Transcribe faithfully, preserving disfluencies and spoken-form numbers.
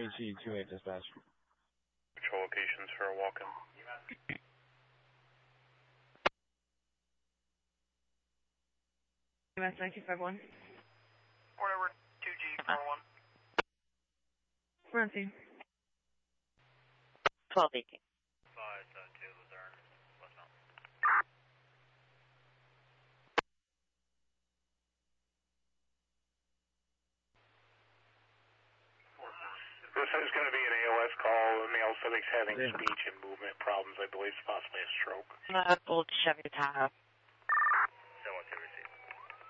H E two eight dispatch. Patrol locations for a walk-in. U S nine two five one. Whatever, two G four one. We're on scene. twelve eighteen. five seven two, Luzerne, Westbound. This is going to be an A O S call. The male subject's having Yeah. speech and movement problems. I believe it's possibly a stroke. Uh, old Chevy Tahoe.